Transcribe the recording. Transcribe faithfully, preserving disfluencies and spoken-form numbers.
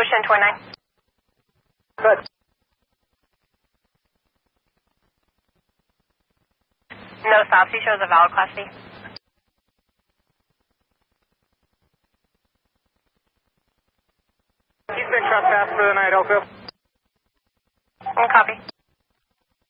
ten twenty-nine. Good. No stops. He shows a valid Class C. He's been trespassed for the night, Oakville. Copy.